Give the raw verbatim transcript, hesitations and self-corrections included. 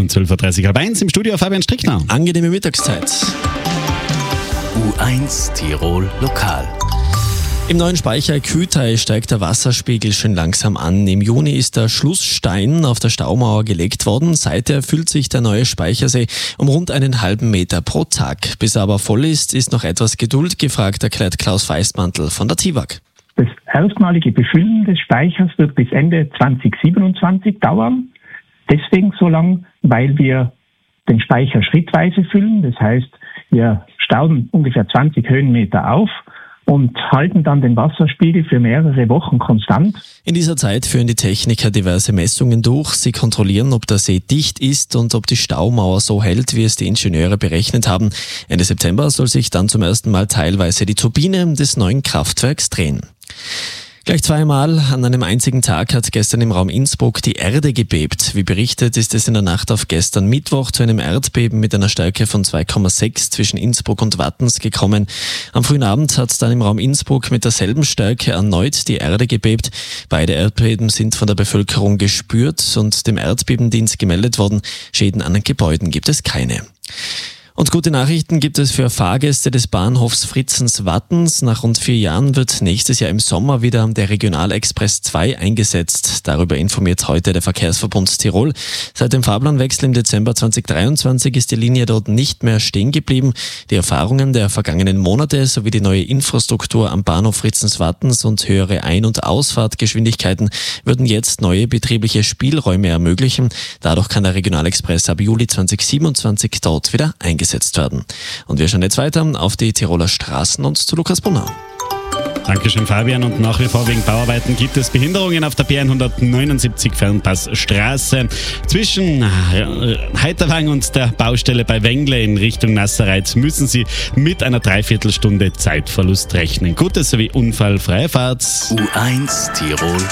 um zwölf Uhr dreißig halb eins im Studio Fabian Strickner. Angenehme Mittagszeit. U eins Tirol Lokal. Im neuen Speicher Kühtei steigt der Wasserspiegel schon langsam an. Im Juni ist der Schlussstein auf der Staumauer gelegt worden. Seither füllt sich der neue Speichersee um rund einen halben Meter pro Tag. Bis er aber voll ist, ist noch etwas Geduld gefragt, erklärt Klaus Feistmantel von der T I W A G. Das erstmalige Befüllen des Speichers wird bis Ende zwanzig siebenundzwanzig dauern. Deswegen so lang, weil wir den Speicher schrittweise füllen. Das heißt, wir stauen ungefähr zwanzig Höhenmeter auf und halten dann den Wasserspiegel für mehrere Wochen konstant. In dieser Zeit führen die Techniker diverse Messungen durch. Sie kontrollieren, ob der See dicht ist und ob die Staumauer so hält, wie es die Ingenieure berechnet haben. Ende September soll sich dann zum ersten Mal teilweise die Turbine des neuen Kraftwerks drehen. Gleich zweimal an einem einzigen Tag hat gestern im Raum Innsbruck die Erde gebebt. Wie berichtet, ist es in der Nacht auf gestern Mittwoch zu einem Erdbeben mit einer Stärke von zwei Komma sechs zwischen Innsbruck und Wattens gekommen. Am frühen Abend hat dann im Raum Innsbruck mit derselben Stärke erneut die Erde gebebt. Beide Erdbeben sind von der Bevölkerung gespürt und dem Erdbebendienst gemeldet worden. Schäden an den Gebäuden gibt es keine. Und gute Nachrichten gibt es für Fahrgäste des Bahnhofs Fritzens-Wattens. Nach rund vier Jahren wird nächstes Jahr im Sommer wieder der Regionalexpress zwei eingesetzt. Darüber informiert heute der Verkehrsverbund Tirol. Seit dem Fahrplanwechsel im Dezember zweitausenddreiundzwanzig ist die Linie dort nicht mehr stehen geblieben. Die Erfahrungen der vergangenen Monate sowie die neue Infrastruktur am Bahnhof Fritzens-Wattens und höhere Ein- und Ausfahrtgeschwindigkeiten würden jetzt neue betriebliche Spielräume ermöglichen. Dadurch kann der Regionalexpress ab Juli zweitausendsiebenundzwanzig dort wieder eingesetzt werden. Und wir schauen jetzt weiter auf die Tiroler Straßen und zu Lukas Brunner. Dankeschön, Fabian. Und nach wie vor wegen Bauarbeiten gibt es Behinderungen auf der B hundertneunundsiebzig Fernpassstraße. Zwischen Heiterwang und der Baustelle bei Wengle in Richtung Nassereit müssen Sie mit einer Dreiviertelstunde Zeitverlust rechnen. Gute sowie unfallfreie Fahrt. U eins Tirol